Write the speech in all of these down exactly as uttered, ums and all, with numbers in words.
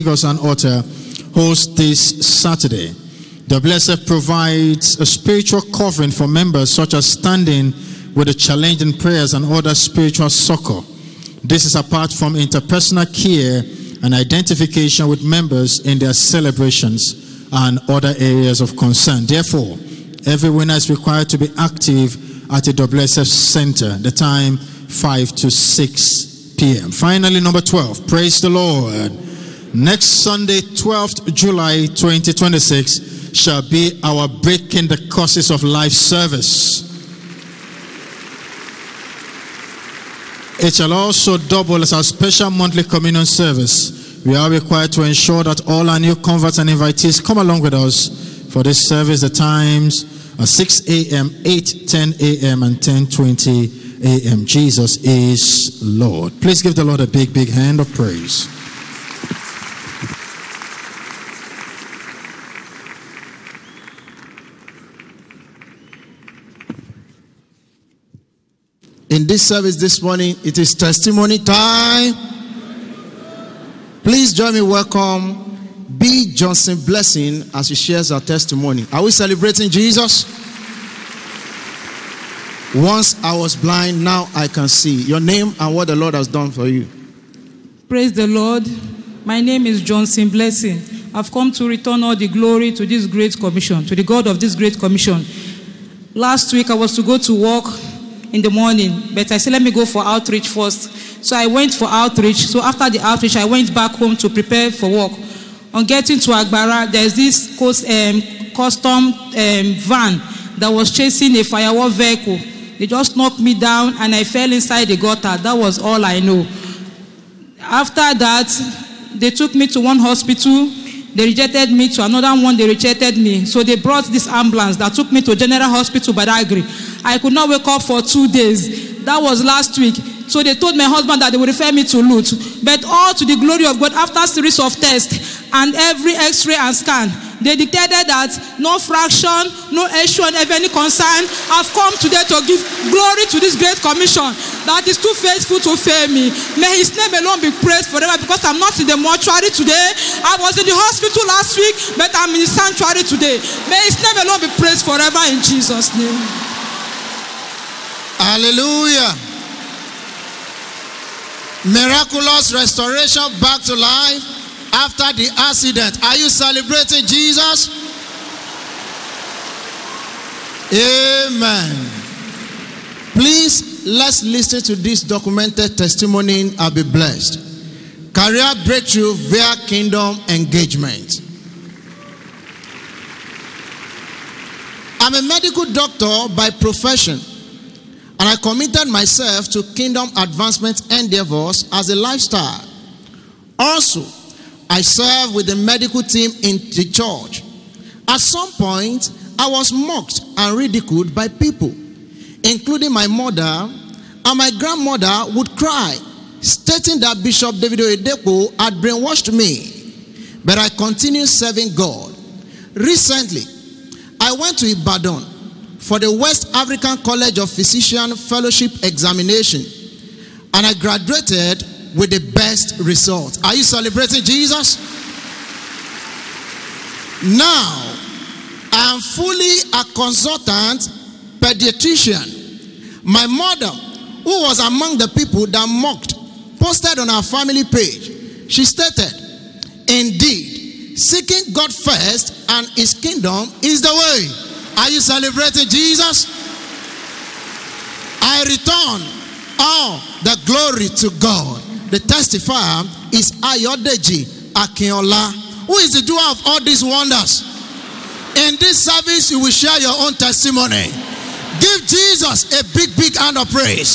Lagos and Otta host this Saturday. W S F provides a spiritual covering for members, such as standing with the challenging prayers and other spiritual succor. This is apart from interpersonal care and identification with members in their celebrations and other areas of concern. Therefore, every winner is required to be active at the W S F Center. The time five to six p.m. Finally, number twelve. Praise the Lord. Next Sunday, twelfth of July twenty twenty-six, shall be our Breaking the Curses of Life service. It shall also double as our special monthly communion service. We are required to ensure that all our new converts and invitees come along with us for this service. The times are six a.m., eight, ten a.m., and ten twenty a.m. Jesus is Lord. Please give the Lord a big, big hand of praise. In this service this morning, it is testimony time. Please join me welcome B. Johnson Blessing as he shares her testimony. Are we celebrating Jesus? Once I was blind, now I can see. Your name and what the Lord has done for you. Praise the Lord. My name is Johnson Blessing. I've come to return all the glory to this great commission, to the God of this great commission. Last week I was to go to work in the morning, but I said, let me go for outreach first. So I went for outreach. So after the outreach, I went back home to prepare for work. On getting to Agbara, there's this coast, um, custom um, van that was chasing a firewall vehicle. They just knocked me down and I fell inside the gutter. That was all I know. After that, they took me to one hospital. They rejected me. To another one, they rejected me. So they brought this ambulance that took me to General Hospital Badagry. I could not wake up for two days. That was last week. So they told my husband that they would refer me to Lut. But all to the glory of God, after a series of tests and every x-ray and scan, they dictated that no fraction, no issue of any concern. I've come today to give glory to this great commission that is too faithful to fail me. May his name alone be praised forever, because I'm not in the mortuary today. I was in the hospital last week, but I'm in the sanctuary today. May his name alone be praised forever in Jesus' name. Hallelujah. Miraculous restoration back to life after the accident. Are you celebrating Jesus? Amen. Please, let's listen to this documented testimony and be blessed. Career breakthrough via kingdom engagement. I'm a medical doctor by profession, and I committed myself to kingdom advancement endeavors as a lifestyle. Also, I serve with the medical team in the church. At some point, I was mocked and ridiculed by people, including my mother, and my grandmother would cry, stating that Bishop David Oyedepo had brainwashed me. But I continued serving God. Recently, I went to Ibadan for the West African College of Physician Fellowship examination, and I graduated with the best result. Are you celebrating Jesus? Now, I am fully a consultant pediatrician. My mother, who was among the people that mocked, posted on our family page. She stated, indeed, seeking God first and his kingdom is the way. Are you celebrating Jesus? I return all the glory to God. The testifier is Ayodeji Akinola, who is the doer of all these wonders. In this service, you will share your own testimony. Give Jesus a big, big hand of praise.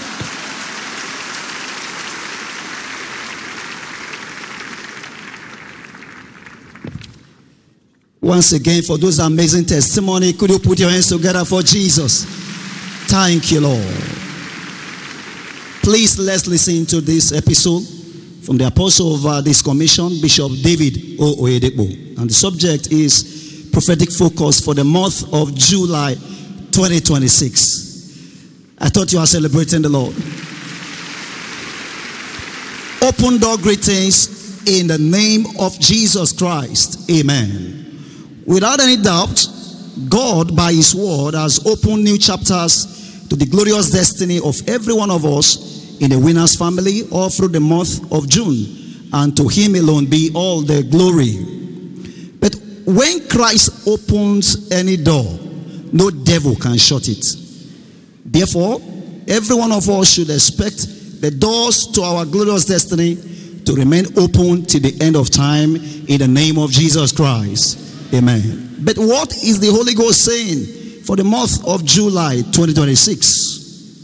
Once again, for those amazing testimony, could you put your hands together for Jesus? Thank you, Lord. Please, let's listen to this episode from the apostle of uh, this commission, Bishop David O. Oyedepo. And the subject is prophetic focus for the month of July twenty twenty-six. I thought you were celebrating the Lord. Open door greetings in the name of Jesus Christ. Amen. Without any doubt, God, by His word, has opened new chapters to the glorious destiny of every one of us in the winner's family all through the month of June. And to Him alone be all the glory. But when Christ opens any door, no devil can shut it. Therefore, every one of us should expect the doors to our glorious destiny to remain open till the end of time in the name of Jesus Christ. Amen. But what is the Holy Ghost saying for the month of July twenty twenty-six?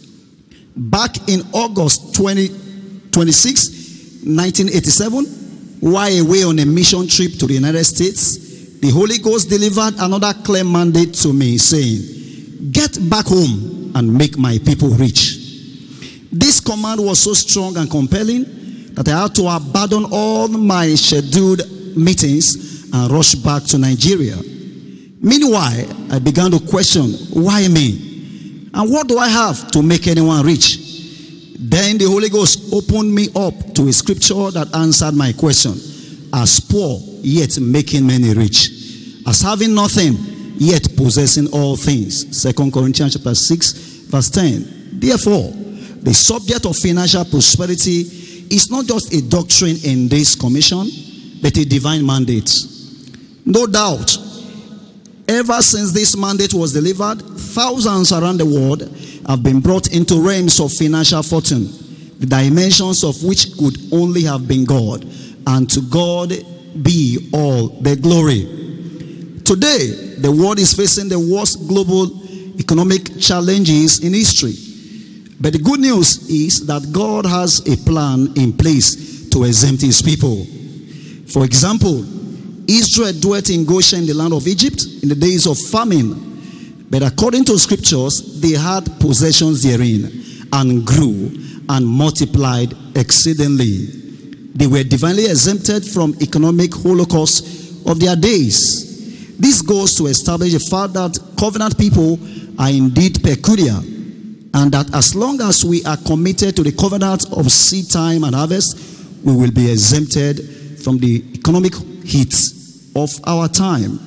Back in August twenty twenty-six, nineteen eighty-seven, while away on a mission trip to the United States, the Holy Ghost delivered another clear mandate to me saying, "Get back home and make my people rich." This command was so strong and compelling that I had to abandon all my scheduled meetings and rush back to Nigeria. Meanwhile, I began to question, why me? And what do I have to make anyone rich? Then the Holy Ghost opened me up to a scripture that answered my question. As poor, yet making many rich. As having nothing, yet possessing all things. Second Corinthians chapter six, verse ten. Therefore, the subject of financial prosperity is not just a doctrine in this commission, but a divine mandate. No doubt, ever since this mandate was delivered, thousands around the world have been brought into realms of financial fortune, the dimensions of which could only have been God, and to God be all the glory. Today, the world is facing the worst global economic challenges in history. But the good news is that God has a plan in place to exempt His people. For example, Israel dwelt in Goshen in the land of Egypt in the days of famine. But according to scriptures, they had possessions therein and grew and multiplied exceedingly. They were divinely exempted from economic holocaust of their days. This goes to establish the fact that covenant people are indeed peculiar, and that as long as we are committed to the covenant of seed time and harvest, we will be exempted from the economic heat of our time.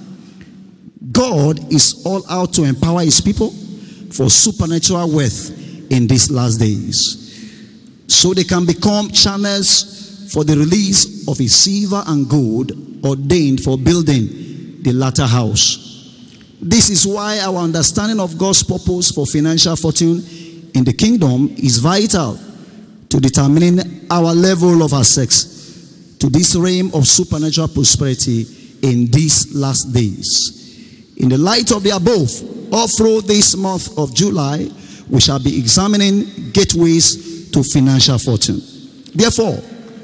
God is all out to empower His people for supernatural wealth in these last days, so they can become channels for the release of His silver and gold ordained for building the latter house. This is why our understanding of God's purpose for financial fortune in the kingdom is vital to determining our level of access to this realm of supernatural prosperity in these last days. In the light of the above, all through this month of July, we shall be examining gateways to financial fortune. Therefore,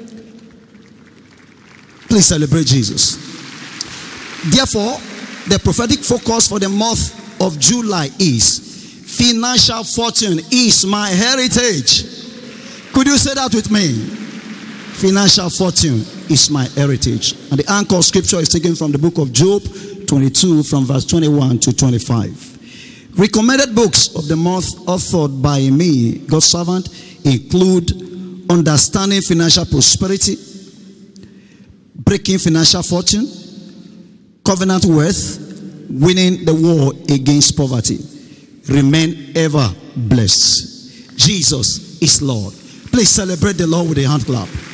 please celebrate Jesus. Therefore, the prophetic focus for the month of July is financial fortune is my heritage. Could you say that with me? Financial fortune is my heritage. And the anchor scripture is taken from the book of Job twenty-two from verse twenty-one to twenty-five. Recommended books of the month authored by me, God's servant, include Understanding Financial Prosperity, Breaking Financial Fortune, Covenant Wealth, Winning the War Against Poverty. Remain ever blessed. Jesus is Lord. Please celebrate the Lord with a hand clap.